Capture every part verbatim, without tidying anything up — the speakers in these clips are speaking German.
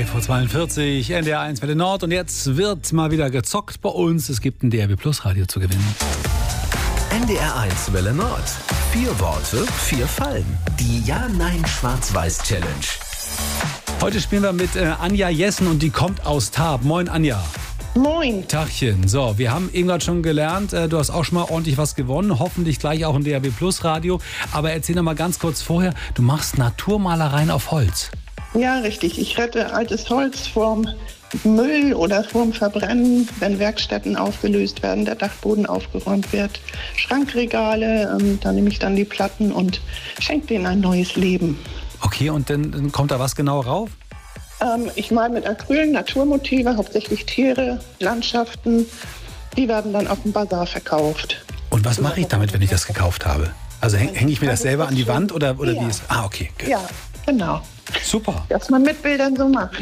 elf Uhr zweiundvierzig, N D R eins Welle Nord. Und jetzt wird mal wieder gezockt bei uns. Es gibt ein D R B Plus Radio zu gewinnen. N D R eins Welle Nord. Vier Worte, vier Fallen. Die Ja-Nein-Schwarz-Weiß-Challenge. Heute spielen wir mit äh, Anja Jessen und die kommt aus Tarp. Moin, Anja. Moin. Tagchen. So, wir haben irgendwann schon gelernt, äh, du hast auch schon mal ordentlich was gewonnen. Hoffentlich gleich auch ein D R B Plus Radio. Aber erzähl noch mal ganz kurz vorher, du machst Naturmalereien auf Holz. Ja, richtig. Ich rette altes Holz vorm Müll oder vorm Verbrennen, wenn Werkstätten aufgelöst werden, der Dachboden aufgeräumt wird, Schrankregale, ähm, da nehme ich dann die Platten und schenke denen ein neues Leben. Okay, und dann, dann kommt da was genau rauf? Ähm, ich male mit Acrylen Naturmotive, hauptsächlich Tiere, Landschaften. Die werden dann auf dem Bazar verkauft. Und was mache ich damit, wenn ich das gekauft habe? Also hänge häng ich mir das selber an die Wand oder, oder ja. wie ist? Ah, okay. Good. Ja, genau. Super. Was man mit Bildern so macht.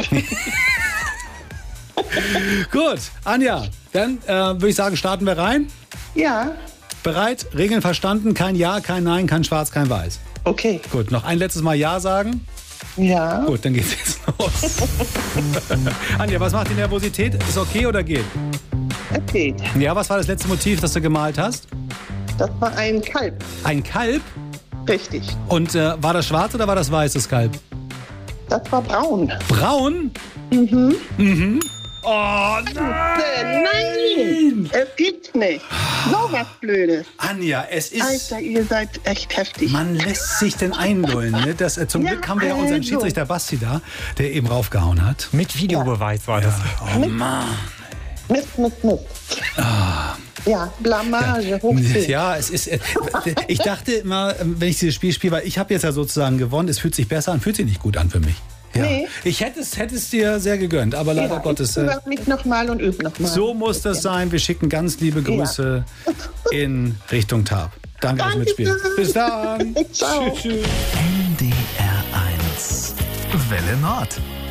Gut, Anja, dann äh, würde ich sagen, starten wir rein. Ja, Bereit? Regeln verstanden? Kein Ja, kein Nein, kein Schwarz, kein Weiß. okay. Gut, noch ein letztes Mal Ja sagen. Ja. Gut, dann geht's jetzt los. Anja, was macht die Nervosität? Ist okay oder geht? Okay. Ja, was war das letzte Motiv, das du gemalt hast? Das war ein Kalb. Ein Kalb? Richtig. Und äh, war das schwarz oder war das weiß, das Kalb? Das war braun. Braun? Mhm. Mhm. Oh nein! Nein! Es gibt's nicht. So was Blödes. Anja, es ist... Alter, ihr seid echt heftig. Man lässt sich denn einlullen. Ne? Das, äh, zum Ja, Glück haben wir ja unseren also. Schiedsrichter Basti da, der eben raufgehauen hat. Mit Videobeweis war das. Oh Mann. Mist, Mist, Mist. Ja, Blamage, hoch zehn. Ja, es ist. Äh, ich dachte immer, wenn ich dieses Spiel spiele, weil ich habe jetzt ja sozusagen gewonnen, es fühlt sich besser an, fühlt sich nicht gut an für mich. Ja. Nee. Ich hätte es, hätte es dir sehr gegönnt, aber leider Ja, Gottes. ich Äh, übe mich nochmal und übe nochmal. so muss das sein. Wir schicken ganz liebe Grüße in Richtung Tarp. Danke fürs Mitspielen. Bis dann. Ciao. Tschüss, tschüss. N D R eins Welle Nord.